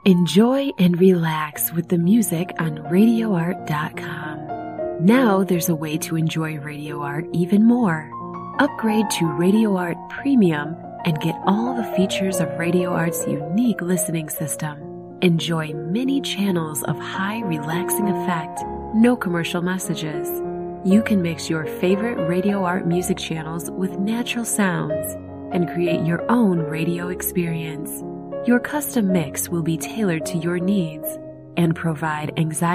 Enjoy and relax with the music on RadioArt.com. Now there's a way to enjoy Radio Art even more. Upgrade to Radio Art Premium and get all the features of Radio Art's unique listening system. Enjoy many channels of high relaxing effect, no commercial messages. You can mix your favorite Radio Art music channels with natural sounds and create your own radio experience. Your custom mix will be tailored to your needs and provide anxiety